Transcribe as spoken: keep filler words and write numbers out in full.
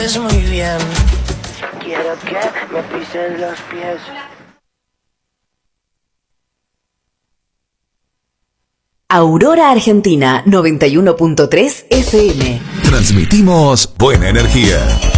Es muy bien. Quiero que me pisen los pies. Aurora Argentina noventa y uno punto tres F M. Transmitimos buena energía.